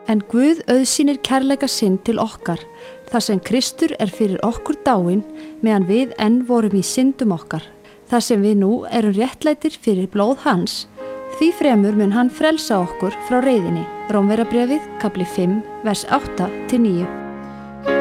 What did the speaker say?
En Guð auðsýnir kærleika sinn til okkar, þar sem Kristur fyrir okkur dáinn, meðan við enn vorum í syndum okkar. Þar sem við nú erum réttlætir fyrir blóð hans, því fremur mun hann frelsa okkur frá reiðinni. Rómverjabréfið, kapli 5, vers 8-9.